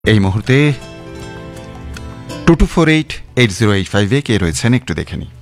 এই মুহূর্তে 22488085 কে রয়েছেন একটু দেখে নি।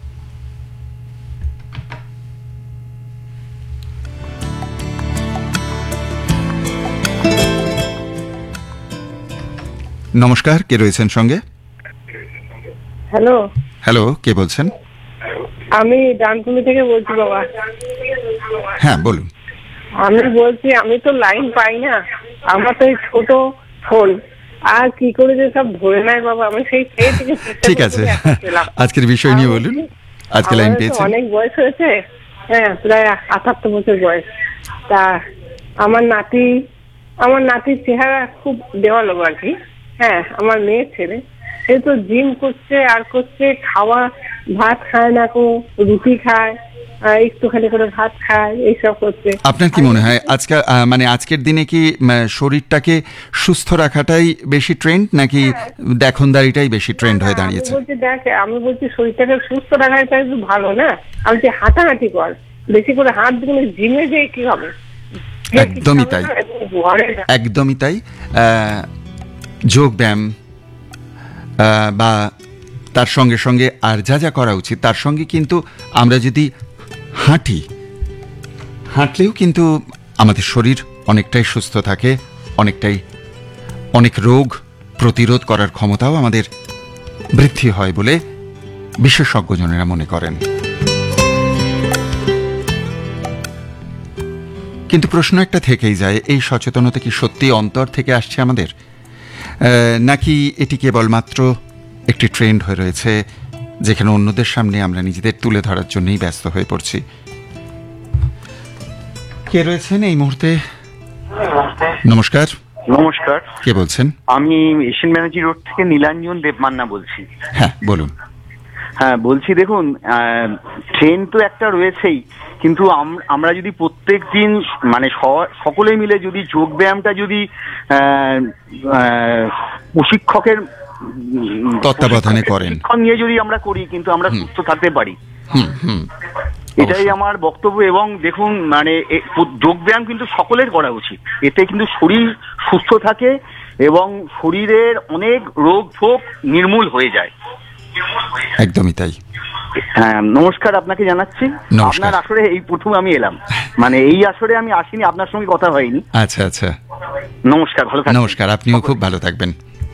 নমস্কার, কে রয়েছেন সঙ্গে? হ্যালো হ্যালো, কে বলছেন? আমি ডানকুনি থেকে বলছি বাবা। হ্যাঁ বলুন। আমি বলছি আমি তো লাইন পাই না, আমার তো এই ছোট ফোন, আর কি করে যে সব ধরে নেয় বাবা। আমি সেই থেকে ঠিক আছে, আজকের বিষয় নিয়ে বলুন। আজকে লাইন পেয়েছেন? অনেক বয়স হয়েছে, হ্যাঁ প্রায় 78 বছর বয়স। তা আমার নাতির চেহারা খুব দেওয়ালো আর কি। হ্যাঁ, আমার মেয়ের ছেলে, সে তো জিম করছে আর করছে, খাওয়া ভাত খায় না, কো রুটি খায়, একটুখানি করে ভাত খায়, এইসব করছে। আপনার কি মনে হয় আজকের দিনে কি শরীরটাকে সুস্থ রাখাটাই বেশি ট্রেন্ড নাকি দেখনদারিটাই বেশি ট্রেন্ড হয়ে দাঁড়িয়েছে? আমি বলছি শরীরটাকে সুস্থ রাখাটাই তো ভালো না। আমি বলছি হাঁটাহাঁটি কর, বেশি করে হাত দিলে জিমে যেয়ে কি হবে? একদমই তাই, একদমই তাই। যোগ ব্যায়াম বা তার সঙ্গে সঙ্গে আর যা যা করা উচিত তার সঙ্গে কিন্তু আমরা যদি হাঁটলেও কিন্তু আমাদের শরীর অনেকটাই সুস্থ থাকে, অনেক রোগ প্রতিরোধ করার ক্ষমতাও আমাদের বৃদ্ধি হয় বলে বিশেষজ্ঞজনেরা মনে করেন। কিন্তু প্রশ্ন একটা থেকেই যায়, এই সচেতনতা কি সত্যি অন্তর থেকে আসছে আমাদের, নাকি এটি কেবলমাত্র একটি ট্রেন্ড হয়ে রয়েছে যেখানে অন্যদের সামনে আমরা নিজেদের তুলে ধরার জন্যই ব্যস্ত হয়ে পড়ছি? কে রয়েছেন এই মুহূর্তে? নমস্কার। নমস্কার, কে বলছেন? আমি এশিয়ান ব্যানার্জি রোড থেকে নীলাঞ্জন দেবমান্না বলছি। হ্যাঁ বলুন। হ্যাঁ বলছি, দেখুন ট্রেন তো একটা রয়েছেই, কিন্তু আমরা যদি প্রত্যেক দিন মানে সকলে মিলে যদি যোগ ব্যায়ামটা যদি প্রশিক্ষকের তত্ত্বাবধানে করেন, নিয়ে যদি আমরা করি, কিন্তু আমরা সুস্থ থাকতে পারি। এটাই আমার বক্তব্য। এবং দেখুন যোগব্যায়াম কিন্তু সকলের করা উচিত, এতে কিন্তু শরীর সুস্থ থাকে এবং শরীরের অনেক রোগ ভোগ নির্মূল হয়ে যায়। একদমই তাই। হ্যাঁ, নমস্কার আপনাকে জানাচ্ছি। আপনার আসরে এই প্রথম আমি এলাম, এই আসরে আমি আসিনি, আপনার সঙ্গে কথা হয়নি। আচ্ছা আচ্ছা, নমস্কার, ভালো থাকবেন। নমস্কার, আপনিও খুব ভালো থাকবেন।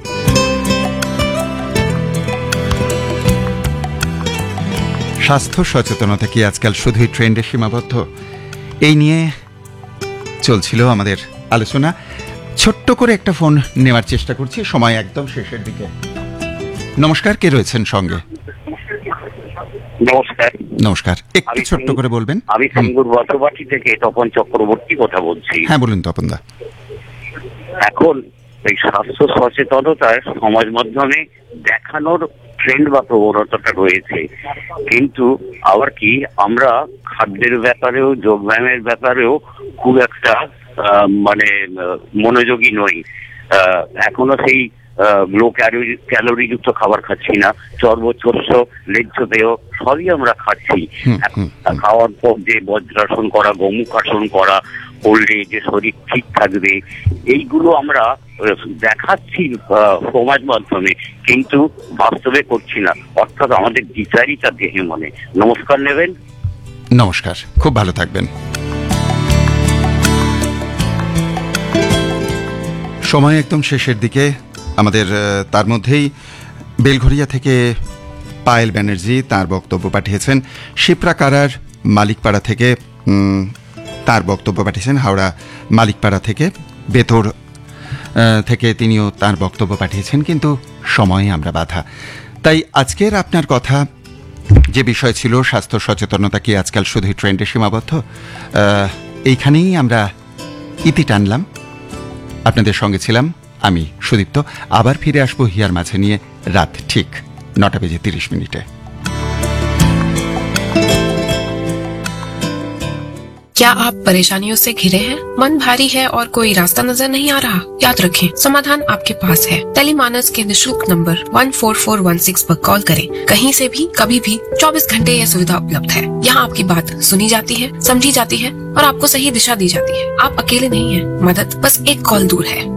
স্বাস্থ্য সচেতনতা কি আজকাল শুধুই ট্রেন্ডে সীমাবদ্ধ? এই নিয়ে চলছিল আমাদের আলোচনা। ছোট্ট করে একটা ফোন নেওয়ার চেষ্টা করছি, সময় একদম শেষের দিকে। নমস্কার, কে রয়েছেন সঙ্গে? নমস্কার। নমস্কার, একটু ছোট্ট করে বলবেন। আমি সিঙ্গুর বটবাটি থেকে তপন চক্রবর্তী কথা বলছি। হ্যাঁ বলুন তপনদা। এখন এই স্বাস্থ্য সচেতনতার সমাজ মাধ্যমে দেখানোর ট্রেন্ড বা প্রবণতাটা রয়েছে, কিন্তু আবার কি আমরা খাদ্যের ব্যাপারেও যোগব্যায়ামের ব্যাপারেও খুব একটা মনোযোগী নই। এখনো সেই লো ক্যালোরি যুক্ত খাবার খাচ্ছি না, চর্বচস্য লেজ্জ দেহ সবই আমরা খাচ্ছি। খাওয়ার পর যে বজ্রাসন করা, গোমুখাসন করা করলে যে শরীর ঠিক থাকবে, এইগুলো আমরা দেখাচ্ছি সমাজ মাধ্যমে, কিন্তু বাস্তবে করছি না। অর্থাৎ আমাদের বিচারিতা দেহে মনে। নমস্কার নেবেন। নমস্কার, খুব ভালো থাকবেন। সময় একদম শেষের দিকে আমাদের। তার মধ্যেই বেলঘরিয়া থেকে পায়েল ব্যানার্জি তার বক্তব্য পাঠিয়েছেন। শিপ্রা কারার মালিকপাড়া থেকে তার বক্তব্য পাঠিয়েছেন। হাওড়া মালিকপাড়া থেকে বেতর থেকে তিনিও তার বক্তব্য পাঠিয়েছেন, কিন্তু সময়ে আমরা বাধা। তাই আজকের আপনার কথা যে বিষয় ছিল, স্বাস্থ্য সচেতনতা কি আজকাল শুধুই ট্রেন্ডে সীমাবদ্ধ, এইখানেই আমরা ইতি টানলাম। আপনাদের সঙ্গে ছিলাম আমি সুদীপ্ত। আবার ফিরে আসবো হিয়ার মাঝে নিয়ে রাত ঠিক 9:30। क्या आप परेशानियों से घिरे हैं? मन भारी है और कोई रास्ता नजर नहीं आ रहा? याद रखें, समाधान आपके पास है। टेलीमानस के निशुल्क नंबर 14416 पर कॉल करें। कहीं से भी कभी भी 24 घंटे यह सुविधा उपलब्ध है। यहाँ आपकी बात सुनी जाती है, समझी जाती है और आपको सही दिशा दी जाती है। आप अकेले नहीं हैं, मदद बस एक कॉल दूर है।